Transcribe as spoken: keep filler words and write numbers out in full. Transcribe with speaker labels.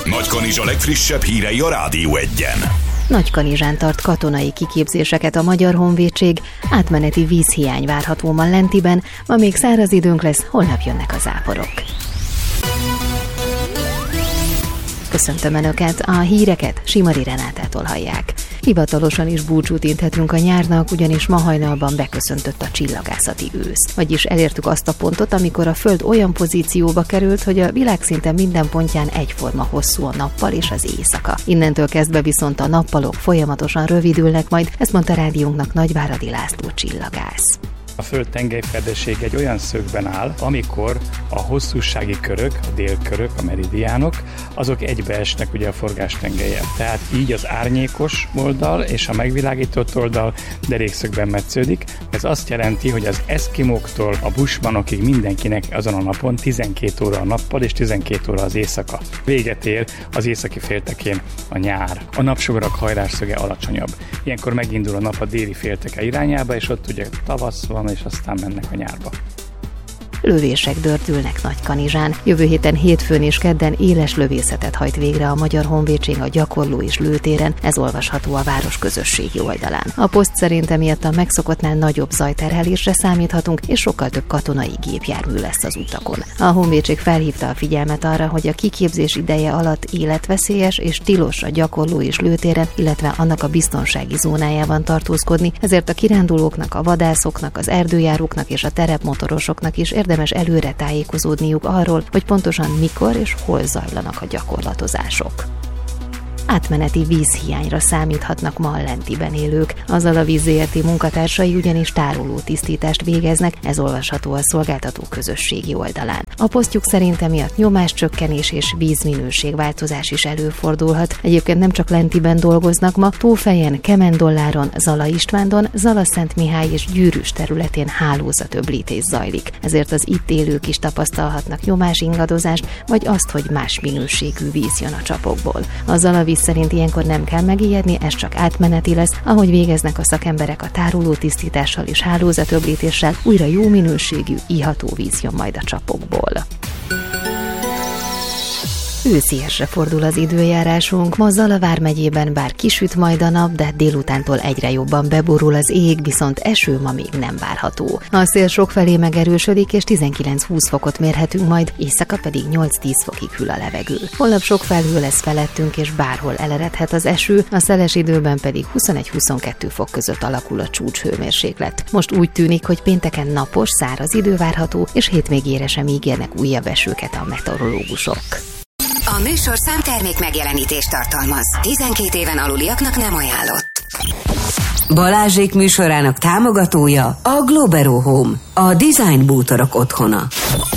Speaker 1: Nagykanizsa legfrissebb hírei a Rádió Egyen.
Speaker 2: Nagykanizsán tart katonai kiképzéseket a Magyar Honvédség, átmeneti vízhiány várható ma Lentiben, ma még száraz időnk lesz, holnap jönnek a záporok. Köszöntöm Önöket, a híreket Simari Renátától hallják. Hivatalosan is búcsút inthetünk a nyárnak, ugyanis ma hajnalban beköszöntött a csillagászati ősz. Vagyis elértük azt a pontot, amikor a Föld olyan pozícióba került, hogy a világszinten minden pontján egyforma hosszú a nappal és az éjszaka. Innentől kezdve viszont a nappalok folyamatosan rövidülnek majd, ezt mondta rádiónknak Nagyváradi László csillagász.
Speaker 3: A Föld tengelyfedezség egy olyan szögben áll, amikor a hosszúsági körök, a délkörök, a meridiánok, azok egybeesnek ugye a forgástengellyel. Tehát így az árnyékos oldal és a megvilágított oldal derékszögben metsződik. Ez azt jelenti, hogy az eszkimóktól a bushmanokig mindenkinek azon a napon tizenkét óra a nappal és tizenkét óra az éjszaka. Véget ér az északi féltekén a nyár. A napsugarak hajlásszöge alacsonyabb. Ilyenkor megindul a nap a déli félteke irányába, és ott ugye tavasz van, és aztán mennek a nyárba.
Speaker 2: Lövések dördülnek Nagykanizsán. Jövő héten hétfőn és kedden éles lövészetet hajt végre a Magyar Honvédség a gyakorló és lőtéren, ez olvasható a város közösségi oldalán. A poszt szerint emiatt a megszokottnál nagyobb zajterhelésre számíthatunk, és sokkal több katonai gépjármű lesz az utakon. A Honvédség felhívta a figyelmet arra, hogy a kiképzés ideje alatt életveszélyes és tilos a gyakorló és lőtéren, illetve annak a biztonsági zónájában tartózkodni, ezért a kirándulóknak, a vadászoknak, az erdőjáróknak és a terepmotorosoknak is érdemes előre tájékozódniuk arról, hogy pontosan mikor és hol zajlanak a gyakorlatozások. Átmeneti vízhiányra számíthatnak ma a Lentiben élők. Az Alavíz Zé Er Té munkatársai ugyanis tároló tisztítást végeznek, ez olvasható a szolgáltató közösségi oldalán. A posztjuk szerint emiatt nyomáscsökkenés és vízminőségváltozás is előfordulhat. Egyébként nem csak Lentiben dolgoznak ma, Tófejen, Kemendolláron, Zala Istvándon, Zalaszentmihály és Gyűrűs területén hálózatöblítés zajlik. Ezért az itt élők is tapasztalhatnak nyomásingadozást, vagy azt, hogy más minőségű víz jön a csapokból. Az Alavíz szerint ilyenkor nem kell megijedni, ez csak átmeneti lesz, ahogy végeznek a szakemberek a tároló tisztítással és hálózatöblítéssel, újra jó minőségű, iható víz jön majd a csapokból. Ősziesre fordul az időjárásunk, ma Zala vármegyében bár kisüt majd a nap, de délutántól egyre jobban beborul az ég, viszont eső ma még nem várható. A szél sokfelé megerősödik, és tizenkilenc-húsz fokot mérhetünk majd, éjszaka pedig nyolc-tíz fokig hűl a levegő. Holnap sok felhő lesz felettünk, és bárhol eleredhet az eső, a szeles időben pedig huszonegy-huszonkettő fok között alakul a csúcshőmérséklet. Most úgy tűnik, hogy pénteken napos, száraz idő várható, és hétvégére sem ígérnek újabb esőket a meteorológusok.
Speaker 4: A műsorszám termék megjelenítést tartalmaz. tizenkét éven aluliaknak nem ajánlott.
Speaker 5: Balázsék műsorának támogatója a Globero Home, a design bútorok otthona.